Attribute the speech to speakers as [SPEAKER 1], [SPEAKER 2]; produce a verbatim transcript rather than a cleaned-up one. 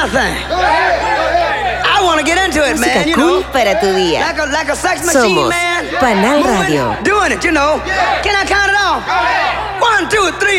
[SPEAKER 1] my thing. I want to get into it,
[SPEAKER 2] Música
[SPEAKER 1] man, you
[SPEAKER 2] cool
[SPEAKER 1] know.
[SPEAKER 2] para tu día.
[SPEAKER 1] Like a, like a sex machine,
[SPEAKER 2] Somos
[SPEAKER 1] man.
[SPEAKER 2] Panal
[SPEAKER 1] Moving,
[SPEAKER 2] Radio.
[SPEAKER 1] doing it, you know. Can I count it off? One, two, three.